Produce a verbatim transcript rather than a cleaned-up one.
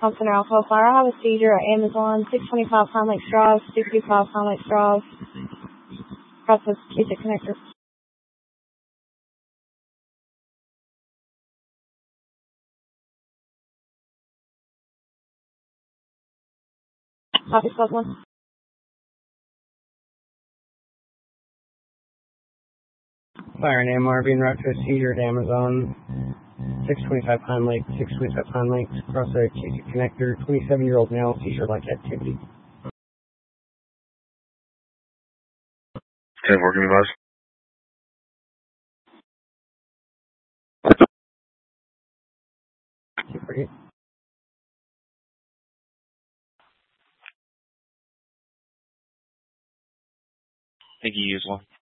Thompson Alpha Flyer. I have a seizure at Amazon, six twenty-five Pine Lake Drive, six twenty-five Pine Lake Drive. Process Basic Connector. Copy, Squad one. Fire an M R being route to a seizure at Amazon, six twenty-five Pine Lake, six twenty-five Pine Lake, across the Basic Connector, twenty-seven-year-old male, seizure-like activity. ten four, give me buzz. Thank you, use one.